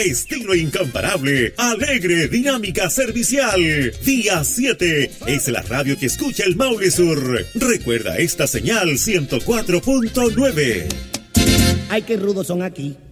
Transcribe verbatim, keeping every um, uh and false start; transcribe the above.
estilo incomparable, alegre, dinámica, servicial. Día siete es la radio que escucha el Maule Sur. Recuerda esta señal ciento cuatro punto nueve. Ay, qué rudos son aquí.